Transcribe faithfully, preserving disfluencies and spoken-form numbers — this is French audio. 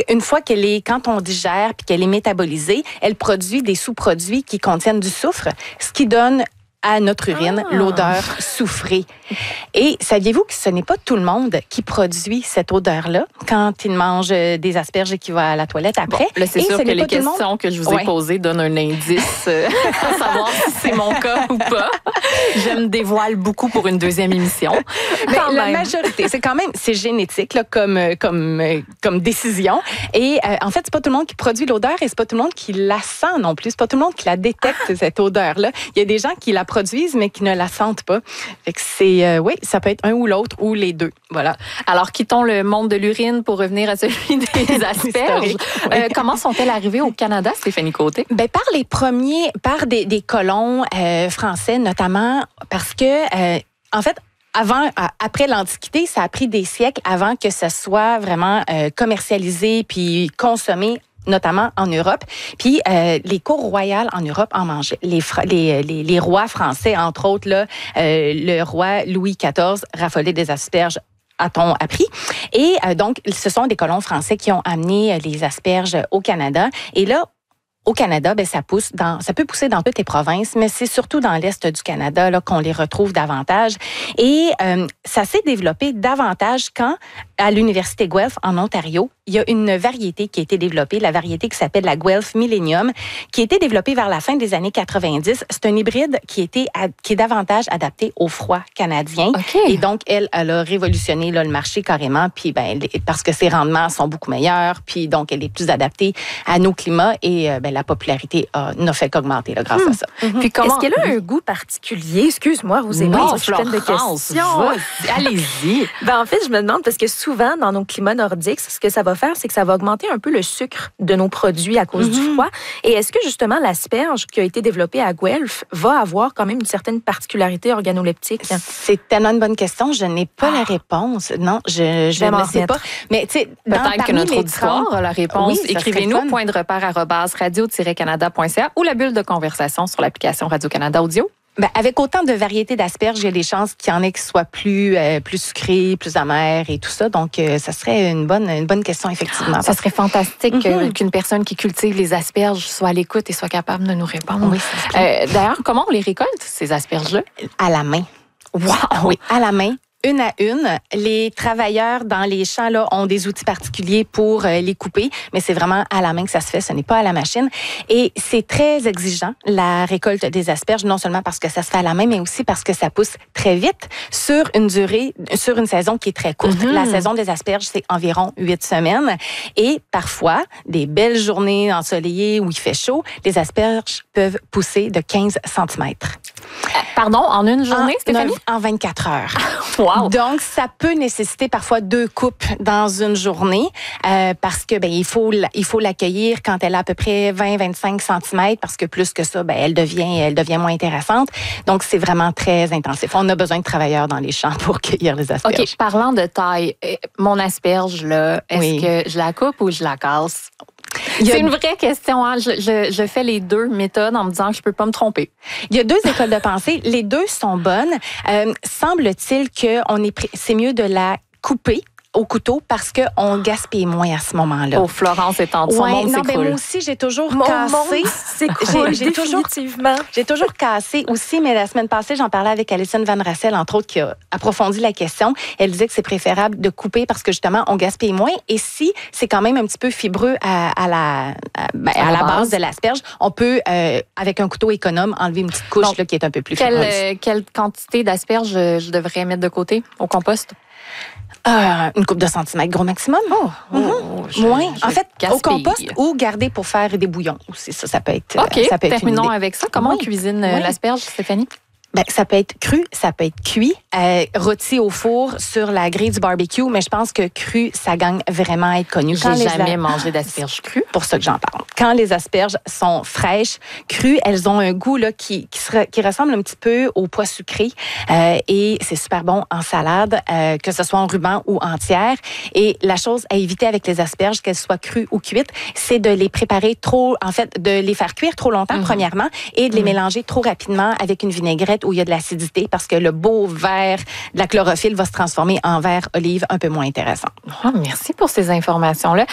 une fois qu'elle est, quand on digère puis qu'elle est métabolisée, elle produit des sous-produits qui contiennent du soufre, ce qui donne à notre urine ah. l'odeur soufrée. Et saviez-vous que ce n'est pas tout le monde qui produit cette odeur-là quand il mange des asperges et qu'il va à la toilette après? Bon, là, c'est et sûr que les questions monde... que je vous ai ouais. posées donnent un indice euh, à savoir si c'est mon cas ou pas. Je me dévoile beaucoup pour une deuxième émission. Mais la majorité, c'est quand même, c'est génétique là, comme, comme, comme décision. Et euh, en fait, c'est pas tout le monde qui produit l'odeur et c'est pas tout le monde qui la sent non plus. C'est pas tout le monde qui la détecte, cette odeur-là. Il y a des gens qui la produisent, mais qui ne la sentent pas. Fait que c'est, euh, oui, ça peut être un ou l'autre ou les deux. Voilà. Alors, quittons le monde de l'urine pour revenir à celui des asperges. Oui. Euh, comment sont-elles arrivées au Canada, Stéphanie Côté? Ben, par les premiers, par des, des colons euh, français notamment, parce que, euh, en fait, Avant, après l'Antiquité, ça a pris des siècles avant que ça soit vraiment euh, commercialisé puis consommé, notamment en Europe. Puis euh, les cours royales en Europe en mangeaient. Les, les, les, les rois français, entre autres, là, euh, le roi Louis quatorze raffolait des asperges, a-t-on appris. Et euh, donc, ce sont des colons français qui ont amené les asperges au Canada. Et là, au Canada, ben ça pousse dans, ça peut pousser dans toutes les provinces, mais c'est surtout dans l'est du Canada là qu'on les retrouve davantage. Et euh, ça s'est développé davantage quand, à l'université Guelph en Ontario, il y a une variété qui a été développée, la variété qui s'appelle la Guelph Millennium, qui a été développée vers la fin des années quatre-vingt-dix. C'est un hybride qui, était, qui est davantage adapté au froid canadien. Okay. Et donc, elle, elle a révolutionné là, le marché carrément, puis ben, parce que ses rendements sont beaucoup meilleurs, puis donc elle est plus adaptée à nos climats et ben, la popularité a, n'a fait qu'augmenter là, grâce mmh. à ça. Mmh. Puis comment... Est-ce qu'elle a un goût particulier? Excuse-moi, Rosémie, non, je suis pleine de questions. Allez-y. Ben, en fait, je me demande, parce que souvent, dans nos climats nordiques, ce que ça va faire, c'est que ça va augmenter un peu le sucre de nos produits à cause mmh. du froid. Et est-ce que, justement, l'asperge qui a été développée à Guelph va avoir quand même une certaine particularité organoleptique? C'est tellement une bonne question. Je n'ai pas ah. la réponse. Non, je, je ne sais pas. Mais, tu sais, peut-être que notre auditoire a la réponse. Oui, écrivez-nous, point de repère arobase radio tiret canada point c a ou la bulle de conversation sur l'application Radio-Canada Audio. Ben, avec autant de variétés d'asperges, il y a des chances qu'il y en ait qui soient plus, euh, plus sucrées, plus amères et tout ça. Donc, euh, ça serait une bonne, une bonne question, effectivement. Ça serait fantastique mm-hmm. qu'une personne qui cultive les asperges soit à l'écoute et soit capable de nous répondre. Oui, euh, d'ailleurs, comment on les récolte, ces asperges-là? À la main. Wow! Oui, à la main. Une à une. Les travailleurs dans les champs là, ont des outils particuliers pour euh, les couper, mais c'est vraiment à la main que ça se fait, ce n'est pas à la machine. Et c'est très exigeant, la récolte des asperges, non seulement parce que ça se fait à la main, mais aussi parce que ça pousse très vite sur une durée, sur une saison qui est très courte. Mm-hmm. La saison des asperges, c'est environ huit semaines. Et parfois, des belles journées ensoleillées où il fait chaud, les asperges peuvent pousser de quinze centimètres. Pardon, en une journée, en, Stéphanie? En vingt-quatre heures. Wow. Donc, ça peut nécessiter parfois deux coupes dans une journée euh, parce que ben il faut il faut l'accueillir quand elle a à peu près vingt à vingt-cinq centimètres parce que plus que ça, ben elle devient elle devient moins intéressante. Donc, c'est vraiment très intensif. On a besoin de travailleurs dans les champs pour cueillir les asperges. OK, parlant de taille, mon asperge, là, est-ce oui. que je la coupe ou je la casse? C'est a... une vraie question. Hein? Je, je, je fais les deux méthodes en me disant que je peux pas me tromper. Il y a deux écoles de pensée. Les deux sont bonnes. Euh, semble-t-il que on est pr... c'est mieux de la couper au couteau parce qu'on gaspille moins à ce moment-là. Oh, Florence est en dessous. Ouais, mon monde non, s'écroule. Ben, moi aussi, j'ai toujours mon cassé. Monde s'écroule, j'ai, j'ai définitivement. Toujours, j'ai toujours cassé aussi, mais la semaine passée, j'en parlais avec Alison Van Rassel, entre autres, qui a approfondi la question. Elle disait que c'est préférable de couper parce que, justement, on gaspille moins. Et si c'est quand même un petit peu fibreux à, à la, à, ben, à, à la base. base de l'asperge, on peut, euh, avec un couteau économe, enlever une petite couche Donc, là, qui est un peu plus quelle, fibreuse. Euh, quelle quantité d'asperges je devrais mettre de côté au compost? Euh, une coupe de centimètres, gros maximum. Oh, mm-hmm. oh je, Moins. Je en fait, gaspille. Au compost ou garder pour faire des bouillons aussi. Ça, ça peut être. OK. Ça peut être terminons avec ça. Comment oui. on cuisine oui. l'asperge, Stéphanie? Ben, ça peut être cru, ça peut être cuit, euh, rôti au four sur la grille du barbecue, mais je pense que cru, ça gagne vraiment à être connu. J'ai jamais a... mangé d'asperges crues. Pour ça que j'en parle. Quand les asperges sont fraîches, crues, elles ont un goût là qui qui, sera, qui ressemble un petit peu au pois sucré euh, et c'est super bon en salade, euh, que ce soit en ruban ou entière. Et la chose à éviter avec les asperges, qu'elles soient crues ou cuites, c'est de les préparer trop, en fait, de les faire cuire trop longtemps, mm-hmm. premièrement, et de les mm-hmm. mélanger trop rapidement avec une vinaigrette où il y a de l'acidité parce que le beau vert de la chlorophylle va se transformer en vert olive un peu moins intéressant. Oh, merci pour ces informations-là.